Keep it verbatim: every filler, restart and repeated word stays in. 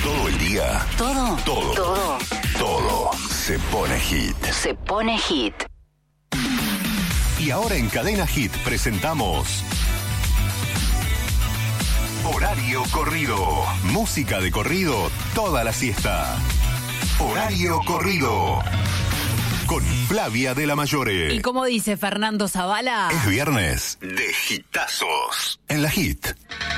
Todo el día. Todo. Todo. Todo. Todo se pone hit. Se pone hit. Y ahora en Cadena Hit presentamos Horario Corrido. Música de corrido toda la siesta. Horario Corrido. Con Flavia de la Mayore. Y como dice Fernando Zavala, Es viernes de hitazos en la Hit.